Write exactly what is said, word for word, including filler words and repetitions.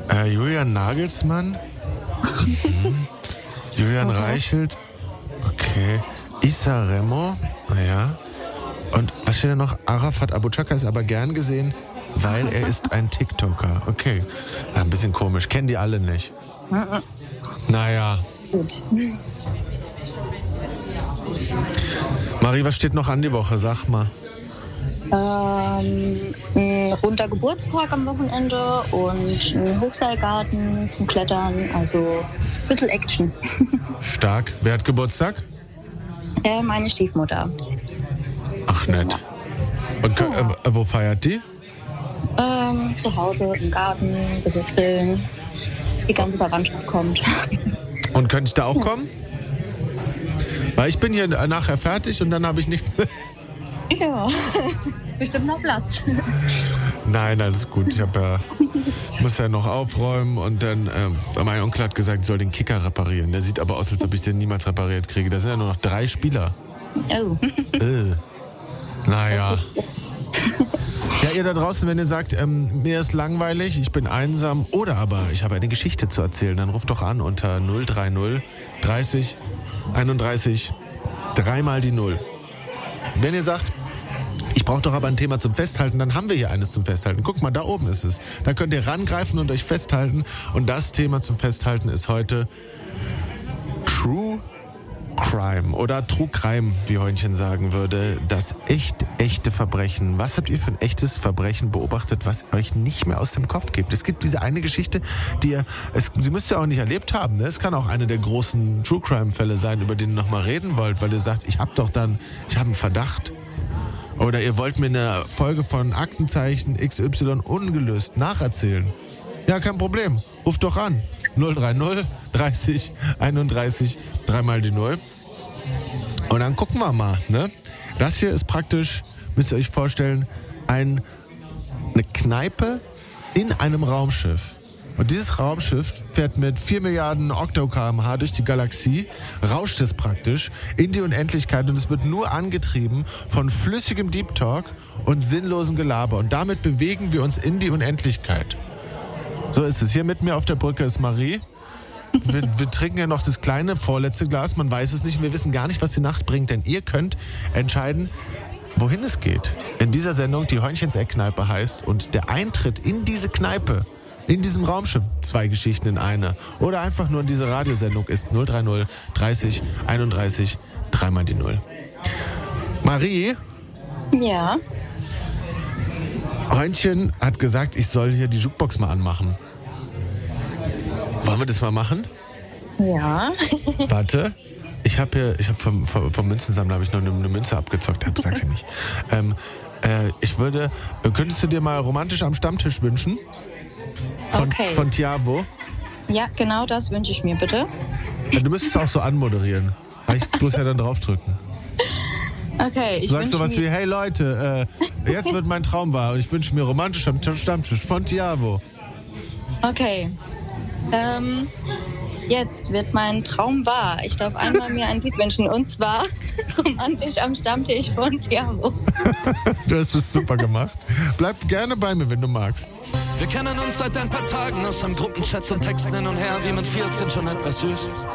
Äh, Julian Nagelsmann. Mhm. Julian Okay. Reichelt. Okay. Issa Remo. Naja. Und was steht da noch? Arafat Abu Chaka ist aber gern gesehen, weil er ist ein TikToker. Okay. Ja, ein bisschen komisch. Kennen die alle nicht. Naja. Gut. Marie, was steht noch an die Woche? Sag mal. Ähm, ein runder Geburtstag am Wochenende und ein Hochseilgarten zum Klettern. Also ein bisschen Action. Stark. Wer hat Geburtstag? Äh, meine Stiefmutter. Ach, nett. Und äh, äh, wo feiert die? Ähm, zu Hause im Garten, ein bisschen grillen. Die ganze Verwandtschaft kommt. Und könnte ich da auch kommen? Weil ich bin hier nachher fertig und dann habe ich nichts mehr. Ja, ist bestimmt noch Platz. Nein, alles gut. Ich habe ja, muss ja noch aufräumen und dann, ähm, mein Onkel hat gesagt, ich soll den Kicker reparieren. Der sieht aber aus, als ob ich den niemals repariert kriege. Da sind ja nur noch drei Spieler. Oh. Äh. Naja. Ja, ihr da draußen, wenn ihr sagt, ähm, mir ist langweilig, ich bin einsam oder aber ich habe eine Geschichte zu erzählen, dann ruft doch an unter null drei null dreißig einunddreißig dreimal die Null. Wenn ihr sagt, ich brauche doch aber ein Thema zum Festhalten, dann haben wir hier eines zum Festhalten. Guck mal, da oben ist es. Da könnt ihr rangreifen und euch festhalten. Und das Thema zum Festhalten ist heute True Crime oder True Crime, wie Heunchen sagen würde. Das echt, echte Verbrechen. Was habt ihr für ein echtes Verbrechen beobachtet, was euch nicht mehr aus dem Kopf gibt? Es gibt diese eine Geschichte, die ihr, es, sie müsst ihr auch nicht erlebt haben. Ne? Es kann auch eine der großen True Crime Fälle sein, über die ihr nochmal reden wollt, weil ihr sagt, ich hab doch dann, ich habe einen Verdacht. Oder ihr wollt mir eine Folge von Aktenzeichen X Y ungelöst nacherzählen. Ja, kein Problem. Ruft doch an. null drei null dreißig einunddreißig dreimal die Null. Und dann gucken wir mal. Ne? Das hier ist praktisch, müsst ihr euch vorstellen, ein, eine Kneipe in einem Raumschiff. Und dieses Raumschiff fährt mit vier Milliarden Okto-Kilometer pro Stunde durch die Galaxie, rauscht es praktisch in die Unendlichkeit und es wird nur angetrieben von flüssigem Deep Talk und sinnlosem Gelaber. Und damit bewegen wir uns in die Unendlichkeit. So ist es. Hier mit mir auf der Brücke ist Marie. Wir, wir trinken ja noch das kleine vorletzte Glas, man weiß es nicht. Wir wissen gar nicht, was die Nacht bringt, denn ihr könnt entscheiden, wohin es geht. In dieser Sendung, die Heunchen's-Eckkneipe heißt und der Eintritt in diese Kneipe, in diesem Raumschiff, zwei Geschichten in eine, oder einfach nur in diese Radiosendung ist null drei null dreißig einunddreißig dreimal die Null. Marie? Ja. Heunchen hat gesagt, ich soll hier die Jukebox mal anmachen. Wollen wir das mal machen? Ja. Warte. Ich habe hier, ich habe vom, vom, vom Münzensammler habe ich noch eine, eine Münze abgezockt. Hab, sag's ja nicht. Ähm, äh, ich würde, könntest du dir mal romantisch am Stammtisch wünschen? Von, Okay. von Tiavo. Ja, genau das wünsche ich mir, bitte. Du müsstest auch so anmoderieren. Ich muss ja dann draufdrücken. Okay, ich Du sagst wünsche sowas mir... wie, hey Leute, äh, jetzt wird mein Traum wahr und ich wünsche mir romantisch am Stammtisch von Tiavo. Okay. Ähm, jetzt wird mein Traum wahr. Ich darf einmal mir ein Lied wünschen und zwar romantisch am Stammtisch von Tiamo. Du hast es super gemacht. Bleib gerne bei mir, wenn du magst. Wir kennen uns seit ein paar Tagen aus einem Gruppenchat und Texten hin und her, wie mit vierzehn schon etwas süß.